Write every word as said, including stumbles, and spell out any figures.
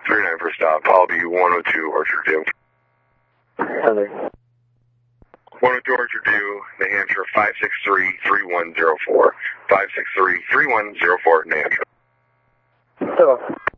three nine for stop. I'll be one oh two Orchard View. Heather. one oh two Orchard View, New Hampshire, five six three, three one zero four. five six three, three one zero four, New Hampshire. Hello.